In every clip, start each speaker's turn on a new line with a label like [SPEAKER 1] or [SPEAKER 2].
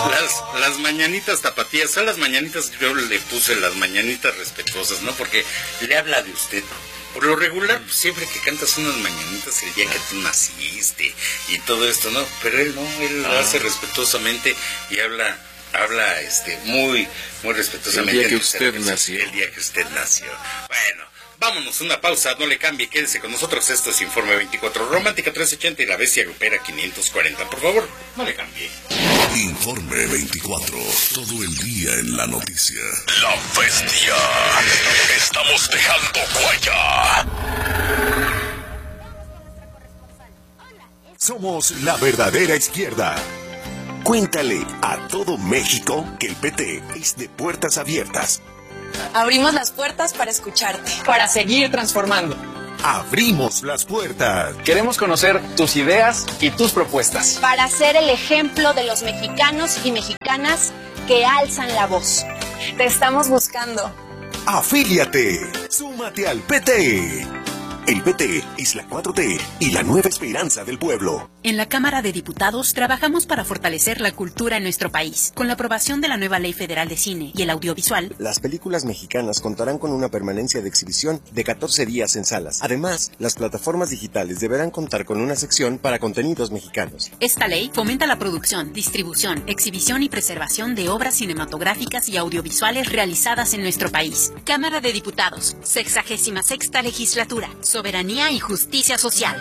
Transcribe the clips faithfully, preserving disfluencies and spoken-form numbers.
[SPEAKER 1] Las, las mañanitas tapatías, a las mañanitas yo le puse las mañanitas respetuosas, ¿no? Porque le habla de usted. Por lo regular, siempre que cantas unas mañanitas el día que tú naciste y todo esto, ¿no? Pero él no, él lo hace respetuosamente y habla, habla este, muy, muy respetuosamente.
[SPEAKER 2] El día que usted nació.
[SPEAKER 1] El día que usted nació. Bueno, vámonos, una pausa, no le cambie, quédese con nosotros. Esto es Informe veinticuatro, Romántica trescientos ochenta y La Bestia Grupera quinientos cuarenta. Por favor, no le cambie.
[SPEAKER 3] Informe veinticuatro, todo el día en la noticia.
[SPEAKER 4] La Bestia. Estamos dejando huella.
[SPEAKER 5] Somos la verdadera izquierda. Cuéntale a todo México que el P T es de puertas abiertas.
[SPEAKER 6] Abrimos las puertas para escucharte.
[SPEAKER 7] Para seguir transformando.
[SPEAKER 5] Abrimos las puertas.
[SPEAKER 7] Queremos conocer tus ideas y tus propuestas.
[SPEAKER 8] Para ser el ejemplo de los mexicanos y mexicanas que alzan la voz.
[SPEAKER 6] Te estamos buscando.
[SPEAKER 5] Afíliate. Súmate al P T. El P T es la cuatro T y la nueva esperanza del pueblo.
[SPEAKER 9] En la Cámara de Diputados trabajamos para fortalecer la cultura en nuestro país. Con la aprobación de la nueva Ley Federal de Cine y el Audiovisual,
[SPEAKER 10] las películas mexicanas contarán con una permanencia de exhibición de catorce días en salas. Además, las plataformas digitales deberán contar con una sección para contenidos mexicanos.
[SPEAKER 9] Esta ley fomenta la producción, distribución, exhibición y preservación de obras cinematográficas y audiovisuales realizadas en nuestro país. Cámara de Diputados, sexagésima sexta legislatura. Soberanía y justicia social.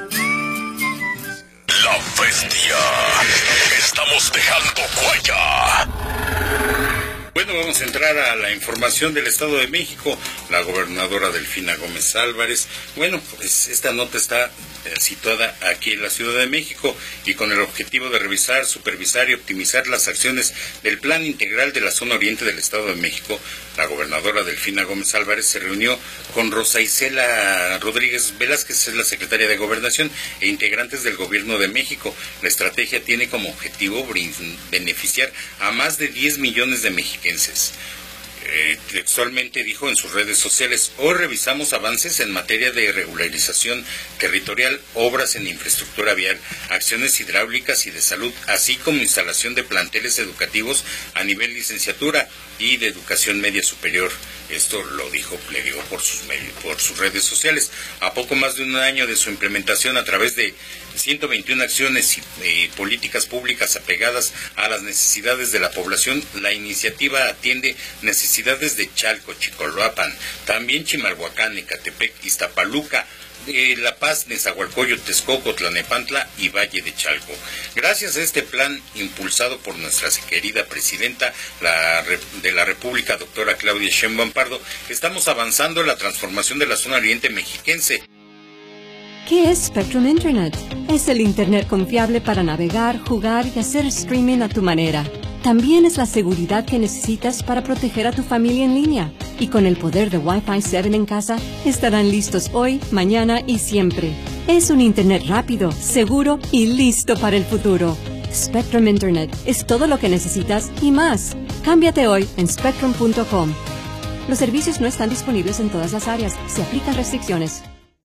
[SPEAKER 4] La Bestia. Estamos dejando huella.
[SPEAKER 1] Bueno, vamos a entrar a la información del Estado de México. La gobernadora Delfina Gómez Álvarez. Bueno, pues esta nota está eh, situada aquí en la Ciudad de México y con el objetivo de revisar, supervisar y optimizar las acciones del Plan Integral de la Zona Oriente del Estado de México. La gobernadora Delfina Gómez Álvarez se reunió con Rosa Isela Rodríguez Velázquez, es la secretaria de Gobernación, e integrantes del Gobierno de México. La estrategia tiene como objetivo beneficiar a más de diez millones de mexiquenses. Eh, textualmente dijo en sus redes sociales: hoy revisamos avances en materia de regularización territorial, obras en infraestructura vial, acciones hidráulicas y de salud, así como instalación de planteles educativos a nivel licenciatura y de educación media superior. Esto lo dijo Plegueo por sus medios, por sus redes sociales. A poco más de un año de su implementación a través de ciento veintiuna acciones y eh, políticas públicas apegadas a las necesidades de la población, la iniciativa atiende necesidades de Chalco, Chicoloapan, también Chimalhuacán, Ecatepec, Iztapaluca, de La Paz, Nezahualcóyotl, Texcoco, Tlalnepantla y Valle de Chalco. Gracias a este plan impulsado por nuestra querida presidenta la, de la República, doctora Claudia Sheinbaum Pardo, estamos avanzando en la transformación de la zona oriente mexiquense.
[SPEAKER 11] ¿Qué es Spectrum Internet? Es el Internet confiable para navegar, jugar y hacer streaming a tu manera. También es la seguridad que necesitas para proteger a tu familia en línea. Y con el poder de Wi-Fi siete en casa, estarán listos hoy, mañana y siempre. Es un Internet rápido, seguro y listo para el futuro. Spectrum Internet es todo lo que necesitas y más. Cámbiate hoy en spectrum punto com. Los servicios no están disponibles en todas las áreas. Se aplican restricciones.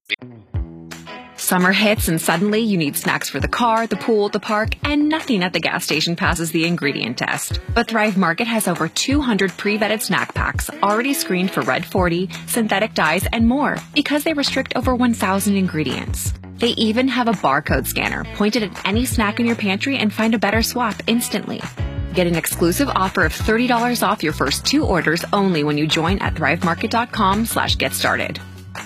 [SPEAKER 12] Summer hits and suddenly you need snacks for the car, the pool, the park, and nothing at the gas station passes the ingredient test. But Thrive Market has over two hundred pre-vetted snack packs already screened for Red forty, synthetic dyes, and more because they restrict over one thousand ingredients. They even have a barcode scanner pointed at any snack in your pantry and find a better swap instantly. Get an exclusive offer of thirty dollars off your first two orders only when you join at thrivemarket.com slash get started.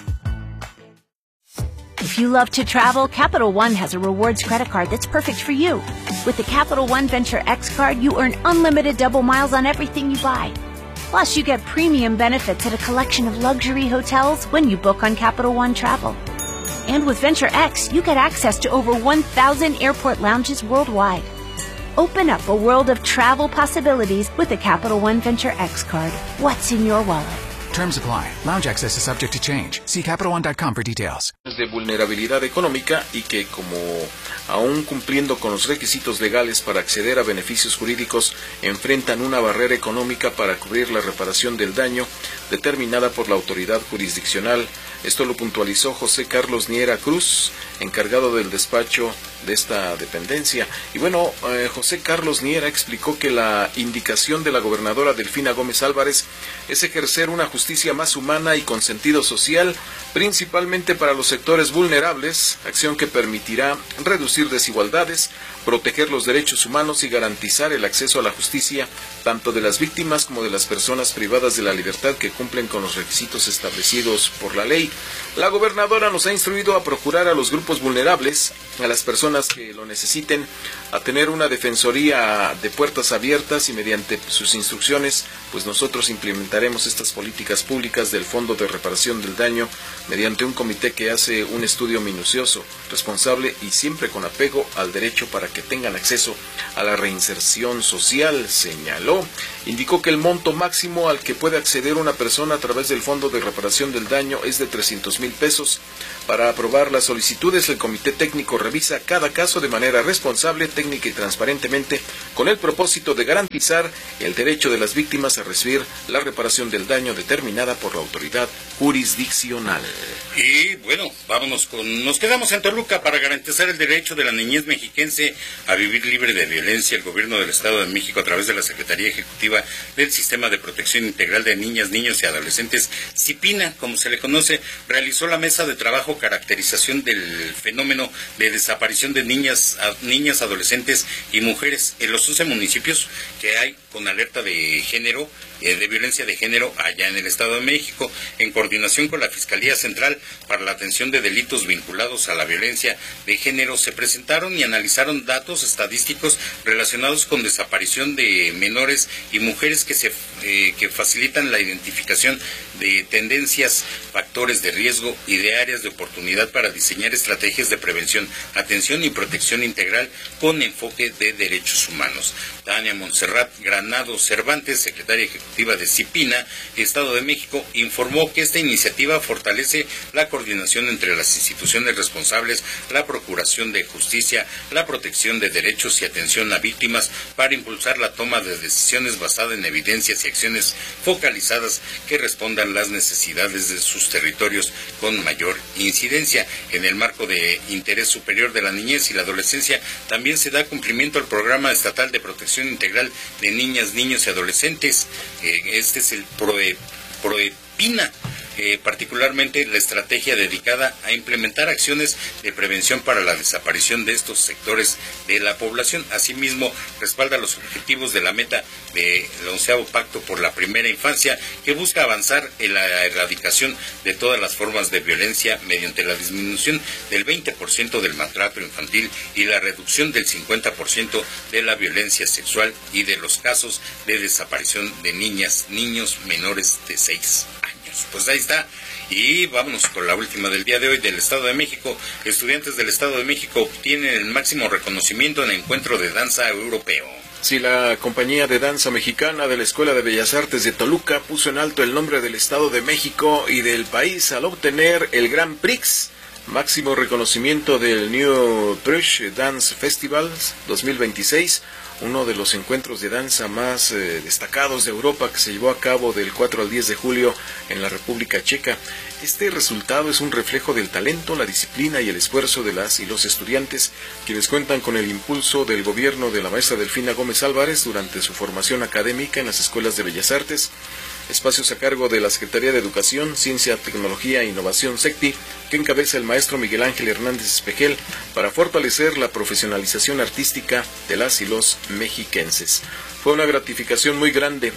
[SPEAKER 13] If you love to travel, Capital One has a rewards credit card that's perfect for you. With the Capital One Venture X card, you earn unlimited double miles on everything you buy. Plus, you get premium benefits at a collection of luxury hotels when you book on Capital One Travel. And with Venture X, you get access to over one thousand airport lounges worldwide. Open up a world of travel possibilities with the Capital One Venture X card. What's in your wallet?
[SPEAKER 14] Terms apply. Lounge access is subject to change. See Capital One dot com for details.
[SPEAKER 2] De vulnerabilidad económica y que, como aún cumpliendo con los requisitos legales para acceder a beneficios jurídicos, enfrentan una barrera económica para cubrir la reparación del daño determinada por la autoridad jurisdiccional. Esto lo puntualizó José Carlos Niera Cruz, encargado del despacho de esta dependencia. Y bueno, eh, José Carlos Niera explicó que la indicación de la gobernadora Delfina Gómez Álvarez es ejercer una justicia más humana y con sentido social, principalmente para los sectores vulnerables, acción que permitirá reducir desigualdades, proteger los derechos humanos y garantizar el acceso a la justicia tanto de las víctimas como de las personas privadas de la libertad que cumplen con los requisitos establecidos por la ley. La gobernadora nos ha instruido a procurar a los grupos vulnerables, a las personas que lo necesiten, a tener una defensoría de puertas abiertas y mediante sus instrucciones, pues nosotros implementaremos estas políticas públicas del Fondo de Reparación del Daño mediante un comité que hace un estudio minucioso, responsable y siempre con apego al derecho para que tengan acceso a la reinserción social, señaló. Indicó que el monto máximo al que puede acceder una persona a través del Fondo de Reparación del Daño es de trescientos mil pesos. Para aprobar las solicitudes, el Comité Técnico revisa cada caso de manera responsable, técnica y transparentemente, con el propósito de garantizar el derecho de las víctimas a recibir la reparación del daño determinada por la autoridad jurisdiccional.
[SPEAKER 1] Y bueno, vámonos con... Nos quedamos en Toluca para garantizar el derecho de la niñez mexiquense a vivir libre de violencia. El gobierno del Estado de México, a través de la Secretaría Ejecutiva del Sistema de Protección Integral de Niñas, Niños y Adolescentes, CIPINA, como se le conoce, realizó la mesa de trabajo caracterización del fenómeno de desaparición de niñas, a, niñas, adolescentes y mujeres en los once municipios que hay con alerta de género, eh, de violencia de género allá en el Estado de México, en coordinación con la Fiscalía Central para la Atención de Delitos Vinculados a la Violencia de Género. Se presentaron y analizaron datos estadísticos relacionados con desaparición de menores y mujeres que se eh, que facilitan la identificación de tendencias, factores de riesgo y de áreas de oportunidad para diseñar estrategias de prevención, atención y protección integral con enfoque de derechos humanos. Tania Montserrat Granado Cervantes, secretaria ejecutiva de CIPINA, Estado de México, informó que esta iniciativa fortalece la coordinación entre las instituciones responsables, la procuración de justicia, la protección de derechos y atención a víctimas para impulsar la toma de decisiones basada en evidencias y acciones focalizadas que respondan las necesidades de sus territorios con mayor incidencia. En el marco de interés superior de la niñez y la adolescencia, también se da cumplimiento al Programa Estatal de Protección Integral de Niñas, Niños y Adolescentes. Eh, este es el PROE, PROEPINA. Eh, particularmente la estrategia dedicada a implementar acciones de prevención para la desaparición de estos sectores de la población. Asimismo, respalda los objetivos de la meta del onceavo Pacto por la Primera Infancia, que busca avanzar en la erradicación de todas las formas de violencia mediante la disminución del veinte por ciento del maltrato infantil y la reducción del cincuenta por ciento de la violencia sexual y de los casos de desaparición de niñas, niños menores de seis años. Pues ahí está. Y vámonos con la última del día de hoy del Estado de México. Estudiantes del Estado de México obtienen el máximo reconocimiento en el encuentro de danza europeo.
[SPEAKER 2] Sí, la compañía de danza mexicana de la Escuela de Bellas Artes de Toluca puso en alto el nombre del Estado de México y del país al obtener el Grand Prix, máximo reconocimiento del New Trush Dance Festival dos mil veintiséis, uno de los encuentros de danza más eh, destacados de Europa, que se llevó a cabo del cuatro al diez de julio en la República Checa. Este resultado es un reflejo del talento, la disciplina y el esfuerzo de las y los estudiantes, quienes cuentan con el impulso del gobierno de la maestra Delfina Gómez Álvarez durante su formación académica en las escuelas de Bellas Artes, espacios a cargo de la Secretaría de Educación, Ciencia, Tecnología e Innovación, SECTI, que encabeza el maestro Miguel Ángel Hernández Espejel, para fortalecer la profesionalización artística de las y los mexiquenses. Fue una gratificación muy grande.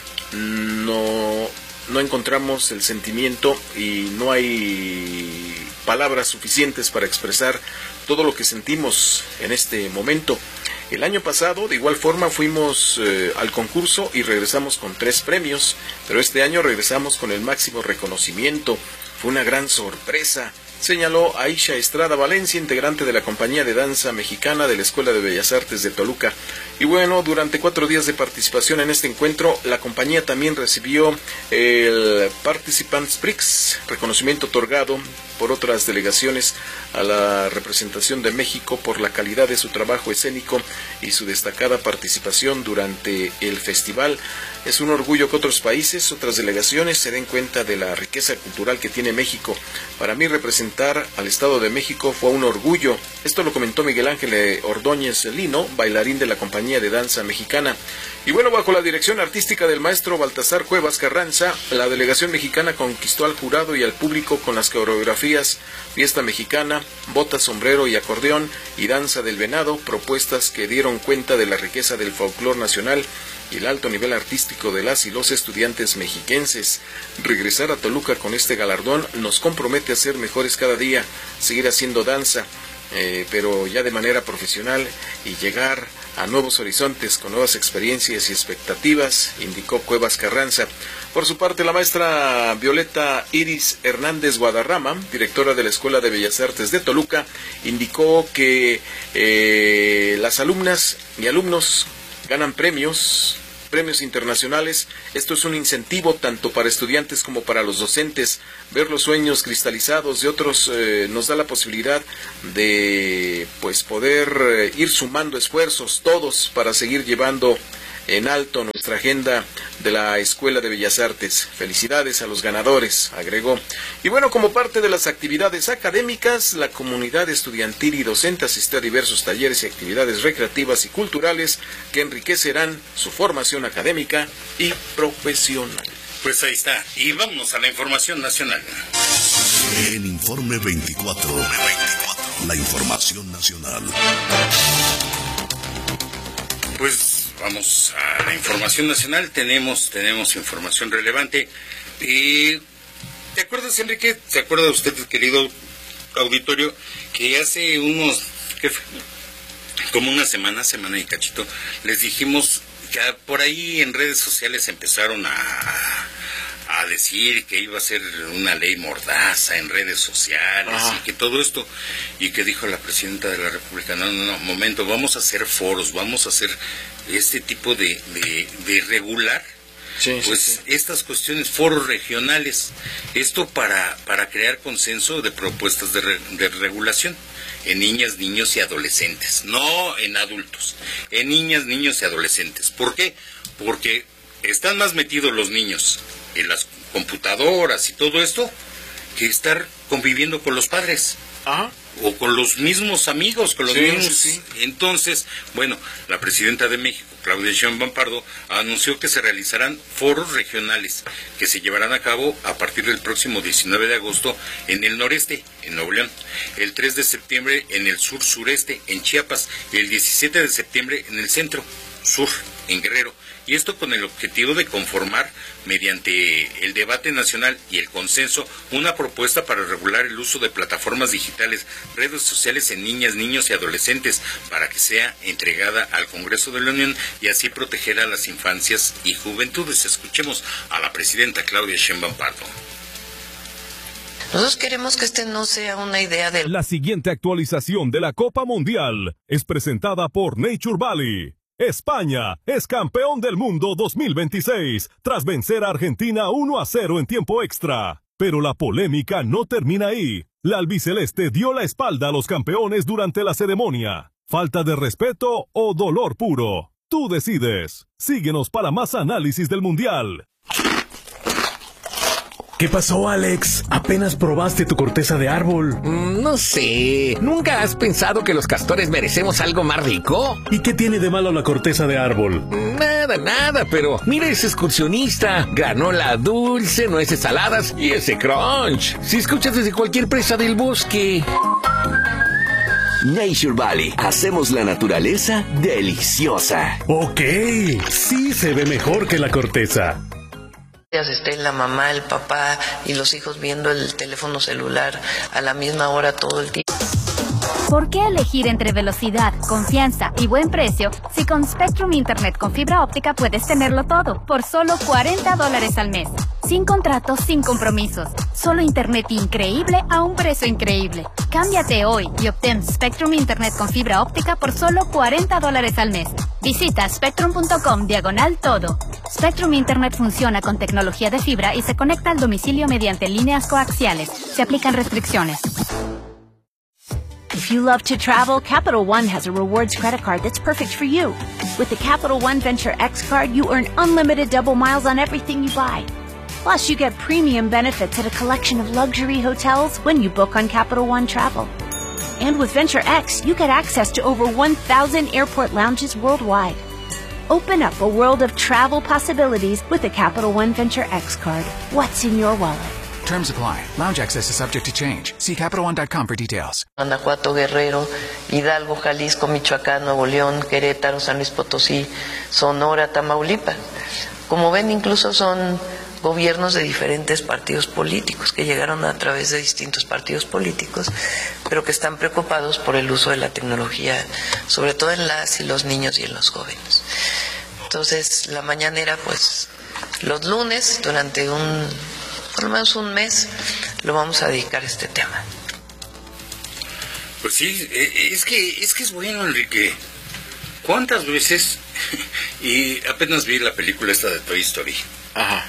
[SPEAKER 2] No, no encontramos el sentimiento y no hay palabras suficientes para expresar todo lo que sentimos en este momento. El año pasado, de igual forma, fuimos eh, al concurso y regresamos con tres premios, pero este año regresamos con el máximo reconocimiento. Fue una gran sorpresa, señaló Aisha Estrada Valencia, integrante de la compañía de danza mexicana de la Escuela de Bellas Artes de Toluca. Y bueno, durante cuatro días de participación en este encuentro, la compañía también recibió el Participants Prix, reconocimiento otorgado por otras delegaciones a la representación de México por la calidad de su trabajo escénico y su destacada participación durante el festival. Es un orgullo que otros países, otras delegaciones se den cuenta de la riqueza cultural que tiene México. Para mí representar al Estado de México fue un orgullo. Esto lo comentó Miguel Ángel Ordóñez Lino, bailarín de la compañía de danza mexicana. Y bueno, bajo la dirección artística del maestro Baltasar Cuevas Carranza, la delegación mexicana conquistó al jurado y al público con las coreografías Fiesta Mexicana, Bota, Sombrero y Acordeón y Danza del Venado, propuestas que dieron cuenta de la riqueza del folclore nacional y el alto nivel artístico de las y los estudiantes mexiquenses. Regresar a Toluca con este galardón nos compromete a ser mejores cada día, seguir haciendo danza, eh, pero ya de manera profesional y llegar a nuevos horizontes con nuevas experiencias y expectativas, indicó Cuevas Carranza. Por su parte, la maestra Violeta Iris Hernández Guadarrama, directora de la Escuela de Bellas Artes de Toluca, indicó que eh, las alumnas y alumnos ganan premios, premios internacionales. Esto es un incentivo tanto para estudiantes como para los docentes. Ver los sueños cristalizados de otros eh, nos da la posibilidad de pues poder eh, ir sumando esfuerzos todos para seguir llevando en alto nuestra agenda de la Escuela de Bellas Artes. Felicidades a los ganadores, agregó. Y bueno, como parte de las actividades académicas, la comunidad estudiantil y docente asistió a diversos talleres y actividades recreativas y culturales que enriquecerán su formación académica y profesional.
[SPEAKER 1] Pues ahí está. Y vámonos a la información nacional.
[SPEAKER 3] En Informe veinticuatro, la información nacional.
[SPEAKER 1] Pues vamos a la información nacional. Tenemos tenemos información relevante. Eh, ¿Te acuerdas, Enrique? ¿Se acuerda usted, querido auditorio, que hace unos, ¿qué fue? como una semana, semana y cachito, les dijimos que por ahí en redes sociales empezaron a, a decir que iba a ser una ley mordaza en redes sociales ah. y que todo esto, y que dijo la presidenta de la República, no, no, no, momento, vamos a hacer foros, vamos a hacer este tipo de, de, de regular, sí, pues sí, sí. estas cuestiones, foros regionales, esto para, para crear consenso de propuestas de, re, de regulación en niñas, niños y adolescentes, no en adultos, en niñas, niños y adolescentes. ¿Por qué? Porque están más metidos los niños en las computadoras y todo esto que estar conviviendo con los padres. Ajá. O con los mismos amigos, con los sí, mismos. Sí, sí. Entonces, bueno, la presidenta de México, Claudia Sheinbaum Pardo, anunció que se realizarán foros regionales que se llevarán a cabo a partir del próximo diecinueve de agosto en el noreste, en Nuevo León, el tres de septiembre en el sur sureste, en Chiapas, y el diecisiete de septiembre en el centro sur, en Guerrero. Y esto con el objetivo de conformar, mediante el debate nacional y el consenso, una propuesta para regular el uso de plataformas digitales, redes sociales en niñas, niños y adolescentes, para que sea entregada al Congreso de la Unión y así proteger a las infancias y juventudes. Escuchemos a la presidenta Claudia Sheinbaum Pardo.
[SPEAKER 15] Nosotros queremos que este no sea una idea de...
[SPEAKER 16] La siguiente actualización de la Copa Mundial es presentada por Nature Valley. España es campeón del mundo dos mil veintiséis tras vencer a Argentina uno a cero en tiempo extra. Pero la polémica no termina ahí. La albiceleste dio la espalda a los campeones durante la ceremonia. ¿Falta de respeto o dolor puro? Tú decides. Síguenos para más análisis del mundial.
[SPEAKER 17] ¿Qué pasó, Alex? ¿Apenas probaste tu corteza de árbol?
[SPEAKER 18] Mm, no sé. ¿Nunca has pensado que los castores merecemos algo más rico?
[SPEAKER 17] ¿Y qué tiene de malo la corteza de árbol?
[SPEAKER 18] Nada, nada, pero mira ese excursionista. Granola dulce, nueces saladas y ese crunch. Si escuchas desde cualquier presa del bosque.
[SPEAKER 5] Nature Valley. Hacemos la naturaleza deliciosa.
[SPEAKER 17] Ok. Sí se ve mejor que la corteza.
[SPEAKER 15] Esté la mamá, el papá y los hijos viendo el teléfono celular a la misma hora todo el tiempo.
[SPEAKER 8] ¿Por qué elegir entre velocidad, confianza y buen precio si con Spectrum Internet con fibra óptica puedes tenerlo todo por solo cuarenta dólares al mes? Sin contratos, sin compromisos. Solo internet increíble a un precio increíble. Cámbiate hoy y obtén Spectrum Internet con fibra óptica por solo cuarenta dólares al mes. Visita spectrum.com diagonal todo. Spectrum Internet funciona con tecnología de fibra y se conecta al domicilio mediante líneas coaxiales. Se aplican restricciones.
[SPEAKER 13] If you love to travel, Capital One has a rewards credit card that's perfect for you. With the Capital One Venture X card, you earn unlimited double miles on everything you buy. Plus, you get premium benefits at a collection of luxury hotels when you book on Capital One Travel. And with Venture X, you get access to over one thousand airport lounges worldwide. Open up a world of travel possibilities with the Capital One Venture X card. What's in your wallet?
[SPEAKER 14] Terms apply. Lounge access is subject to change. See Capital One dot com for details.
[SPEAKER 15] Guanajuato, Guerrero, Hidalgo, Jalisco, Michoacán, Nuevo León, Querétaro, San Luis Potosí, Sonora, Tamaulipas. Como ven, incluso son gobiernos de diferentes partidos políticos que llegaron a través de distintos partidos políticos, pero que están preocupados por el uso de la tecnología, sobre todo en las y los niños y en los jóvenes. Entonces, la mañanera, pues, los lunes, durante un, por lo menos un mes, lo vamos a dedicar a este tema.
[SPEAKER 1] Pues sí, es que es que es bueno, Enrique. ¿Cuántas veces? Y apenas vi la película esta de Toy Story.
[SPEAKER 2] Ajá.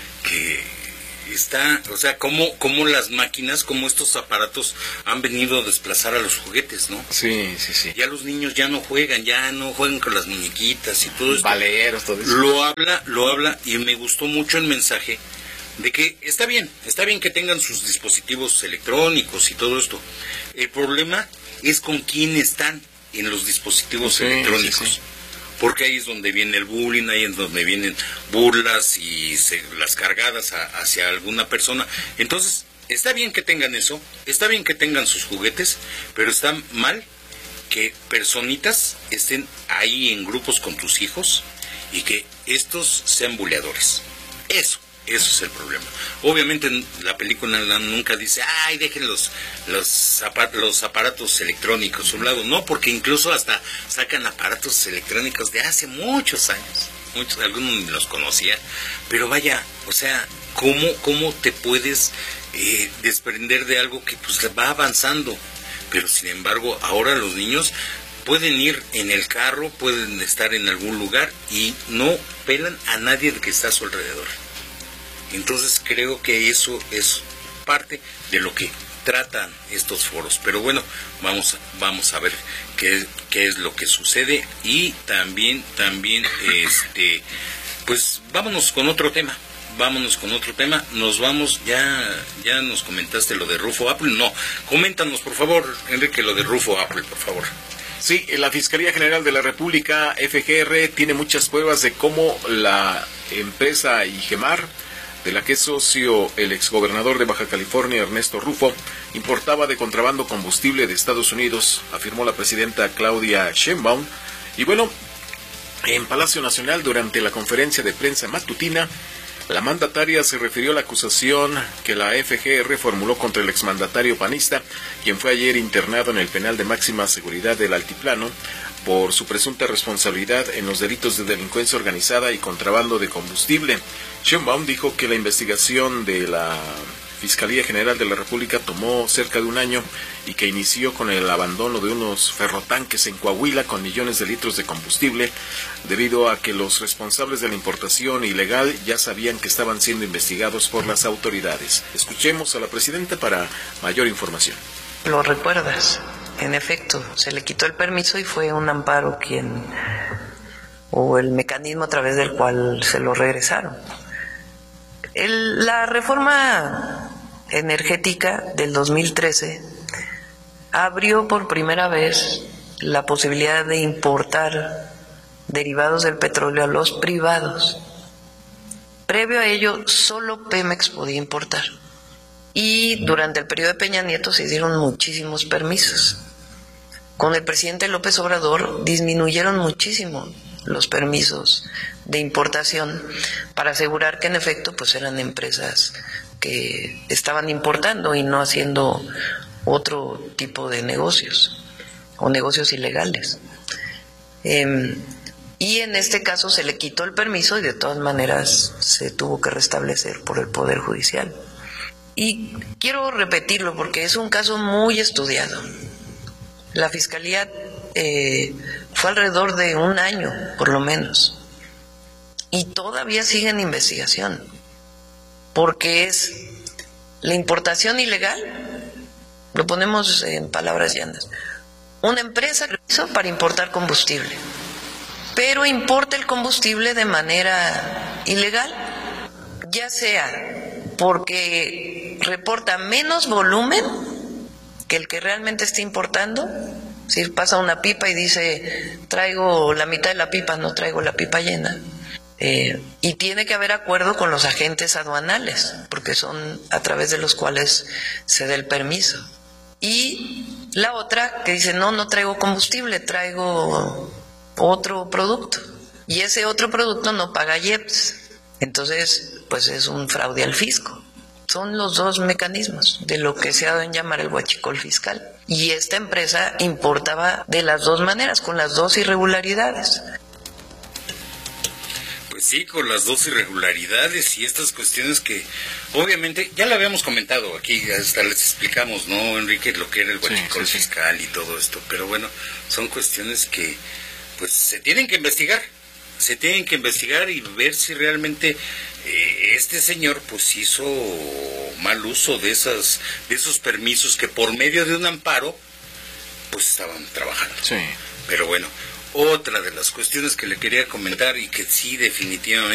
[SPEAKER 1] Que está, o sea, cómo, cómo las máquinas, cómo estos aparatos han venido a desplazar a los juguetes, ¿no?
[SPEAKER 2] Sí, sí, sí.
[SPEAKER 1] Ya los niños ya no juegan, ya no juegan con las muñequitas y todo eso.
[SPEAKER 2] Valeros, todo eso.
[SPEAKER 1] Lo habla, lo habla, y me gustó mucho el mensaje de que está bien, está bien que tengan sus dispositivos electrónicos y todo esto. El problema es con quién están en los dispositivos
[SPEAKER 2] sí,
[SPEAKER 1] electrónicos.
[SPEAKER 2] Sí, sí.
[SPEAKER 1] Porque ahí es donde viene el bullying, ahí es donde vienen burlas y se, las cargadas a, hacia alguna persona. Entonces, está bien que tengan eso, está bien que tengan sus juguetes, pero está mal que personitas estén ahí en grupos con tus hijos y que estos sean buleadores. Eso. Eso es el problema. Obviamente la película nunca dice, ay, dejen los, los, los aparatos electrónicos a un lado. No, porque incluso hasta sacan aparatos electrónicos de hace muchos años. Muchos, algunos ni los conocía. Pero vaya, o sea, ¿cómo, cómo te puedes eh, desprender de algo que pues va avanzando? Pero sin embargo, ahora los niños pueden ir en el carro, pueden estar en algún lugar y no pelan a nadie que está a su alrededor. Entonces creo que eso es parte de lo que tratan estos foros. Pero bueno, vamos, vamos a ver qué, qué es lo que sucede. Y también, también, este, pues vámonos con otro tema. Vámonos con otro tema. Nos vamos, ya, ya nos comentaste lo de Rufo Apple. No, coméntanos por favor, Enrique, lo de Rufo Apple, por favor.
[SPEAKER 2] Sí, la Fiscalía General de la República, F G R, tiene muchas pruebas de cómo la empresa Igemar, de la que es socio el exgobernador de Baja California, Ernesto Rufo, importaba de contrabando combustible de Estados Unidos, afirmó la presidenta Claudia Sheinbaum. Y bueno, en Palacio Nacional, durante la conferencia de prensa matutina, la mandataria se refirió a la acusación que la F G R formuló contra el exmandatario panista, quien fue ayer internado en el penal de máxima seguridad del Altiplano por su presunta responsabilidad en los delitos de delincuencia organizada y contrabando de combustible. Sheinbaum dijo que la investigación de la Fiscalía General de la República tomó cerca de un año y que inició con el abandono de unos ferrotanques en Coahuila con millones de litros de combustible, debido a que los responsables de la importación ilegal ya sabían que estaban siendo investigados por las autoridades. Escuchemos a la presidenta para mayor información.
[SPEAKER 15] Lo recuerdas, en efecto, se le quitó el permiso y fue un amparo quien, o el mecanismo a través del cual se lo regresaron. El, la reforma energética del dos mil trece abrió por primera vez la posibilidad de importar derivados del petróleo a los privados. Previo a ello, solo Pemex podía importar. Y durante el periodo de Peña Nieto se dieron muchísimos permisos. Con el presidente López Obrador disminuyeron muchísimo los permisos de importación para asegurar que en efecto pues eran empresas que estaban importando y no haciendo otro tipo de negocios o negocios ilegales. Eh, y en este caso se le quitó el permiso y de todas maneras se tuvo que restablecer por el Poder Judicial. Y quiero repetirlo porque es un caso muy estudiado. La Fiscalía eh, fue alrededor de un año, por lo menos. Y todavía sigue en investigación, porque es la importación ilegal, lo ponemos en palabras llanas, una empresa que hizo para importar combustible, pero importa el combustible de manera ilegal, ya sea porque reporta menos volumen que el que realmente está importando. Si pasa una pipa y dice, traigo la mitad de la pipa, no traigo la pipa llena. Eh, y tiene que haber acuerdo con los agentes aduanales, porque son a través de los cuales se da el permiso. Y la otra que dice, no, no traigo combustible, traigo otro producto. Y ese otro producto no paga I E P S. Entonces, pues es un fraude al fisco. Son los dos mecanismos de lo que se ha dado en llamar el huachicol fiscal. Y esta empresa importaba de las dos maneras, con las dos irregularidades.
[SPEAKER 1] Pues sí, con las dos irregularidades y estas cuestiones que obviamente ya lo habíamos comentado aquí, hasta les explicamos, ¿no, Enrique? Lo que era el huachicol sí, sí, fiscal sí. y todo esto. Pero bueno, son cuestiones que pues se tienen que investigar. Se tienen que investigar y ver si realmente eh, este señor pues hizo mal uso de esas de esos permisos que por medio de un amparo pues estaban trabajando. Sí. Pero bueno, otra de las cuestiones que le quería comentar y que sí definitivamente